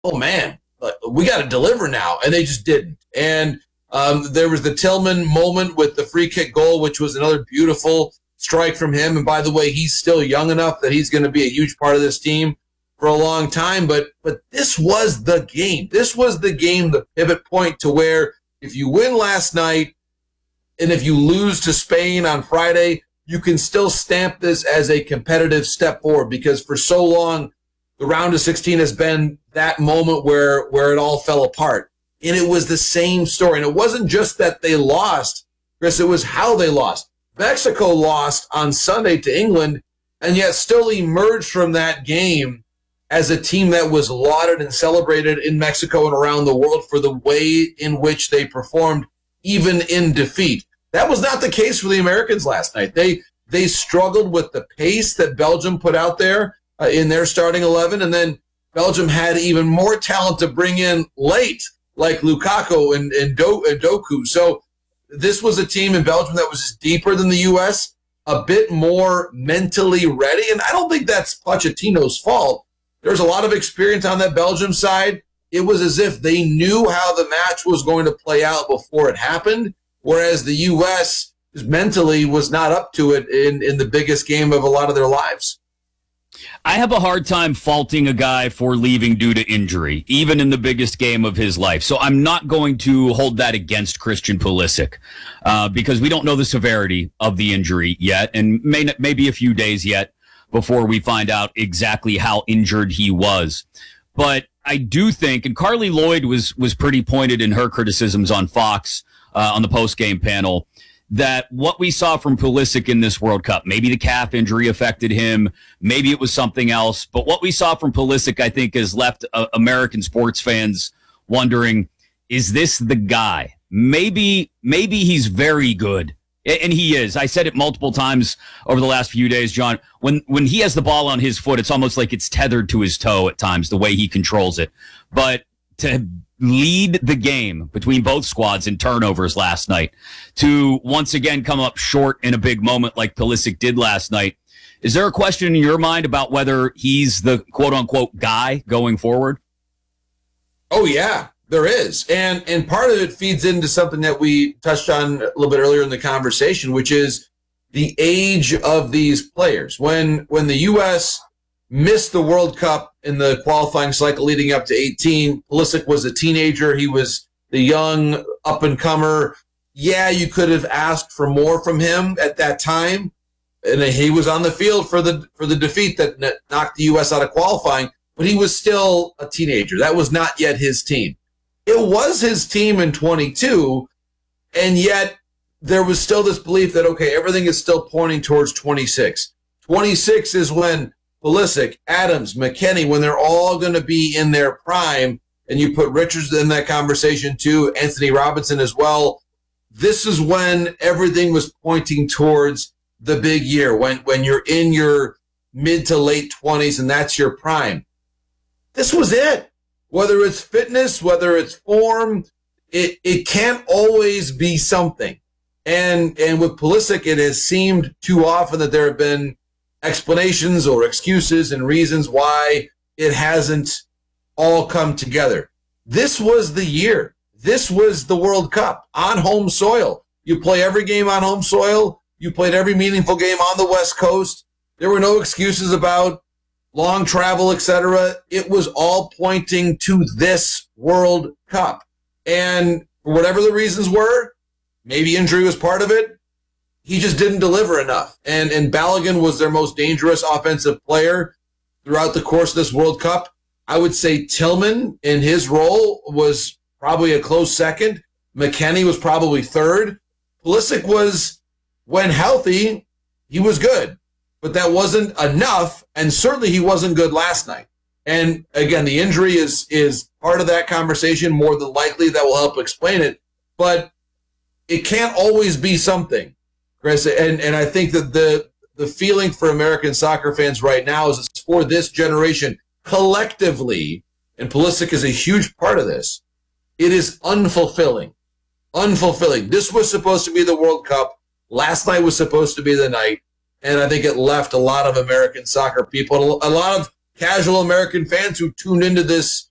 oh man, we got to deliver now. And they just didn't. And there was the Tillman moment with the free kick goal, which was another beautiful strike from him. And by the way, he's still young enough that he's going to be a huge part of this team for a long time. But this was the game. This was the game, the pivot point to where if you win last night and if you lose to Spain on Friday, you can still stamp this as a competitive step forward, because for so long, the round of 16 has been that moment where it all fell apart. And it was the same story. And it wasn't just that they lost, Chris, it was how they lost. Mexico lost on Sunday to England, and yet still emerged from that game as a team that was lauded and celebrated in Mexico and around the world for the way in which they performed, even in defeat. That was not the case for the Americans last night. They struggled with the pace that Belgium put out there in their starting 11, and then Belgium had even more talent to bring in late, like Lukaku and Doku. So this was a team in Belgium that was just deeper than the U.S., a bit more mentally ready, and I don't think that's Pochettino's fault. There's a lot of experience on that Belgium side. It was as if they knew how the match was going to play out before it happened, whereas the U.S. mentally was not up to it in the biggest game of a lot of their lives. I have a hard time faulting a guy for leaving due to injury, even in the biggest game of his life. So I'm not going to hold that against Christian Pulisic because we don't know the severity of the injury yet, and maybe a few days yet before we find out exactly how injured he was. But I do think, and Carly Lloyd was pretty pointed in her criticisms on Fox on the post-game panel, that what we saw from Pulisic in this World Cup, maybe the calf injury affected him, maybe it was something else, but what we saw from Pulisic, I think, has left American sports fans wondering, is this the guy? Maybe he's very good, and he is. I said it multiple times over the last few days, John. When he has the ball on his foot, it's almost like it's tethered to his toe at times, the way he controls it. But to lead the game between both squads in turnovers last night, to once again come up short in a big moment like Pulisic did last night. Is there a question in your mind about whether he's the quote-unquote guy going forward? Oh, yeah, there is. And part of it feeds into something that we touched on a little bit earlier in the conversation, which is the age of these players. When the U.S. missed the World Cup in the qualifying cycle leading up to 18. Pulisic was a teenager. He was the young up-and-comer. Yeah, you could have asked for more from him at that time. And he was on the field for the defeat that knocked the U.S. out of qualifying, but he was still a teenager. That was not yet his team. It was his team in 22, and yet there was still this belief that, okay, everything is still pointing towards 26. 26 is when Pulisic, Adams, McKennie, when they're all going to be in their prime, and you put Richards in that conversation too, Anthony Robinson as well, this is when everything was pointing towards the big year, when you're in your mid to late 20s and that's your prime. This was it. Whether it's fitness, whether it's form, it can't always be something. And with Pulisic, it has seemed too often that there have been explanations or excuses and reasons why it hasn't all come together. This was the year. This was the World Cup on home soil. You play every game on home soil. You played every meaningful game on the West Coast. There were no excuses about long travel, etc. It was all pointing to this World Cup. And for whatever the reasons were, maybe injury was part of it, he just didn't deliver enough. And Balogun was their most dangerous offensive player throughout the course of this World Cup. I would say Tillman in his role was probably a close second. McKennie was probably third. Pulisic was, when healthy, he was good. But that wasn't enough, and certainly he wasn't good last night. And again, the injury is part of that conversation. More than likely, that will help explain it. But it can't always be something, Chris. And I think that the feeling for American soccer fans right now is it's for this generation collectively, and Pulisic is a huge part of this. It is unfulfilling. Unfulfilling. This was supposed to be the World Cup. Last night was supposed to be the night. And I think it left a lot of American soccer people, a lot of casual American fans who tuned into this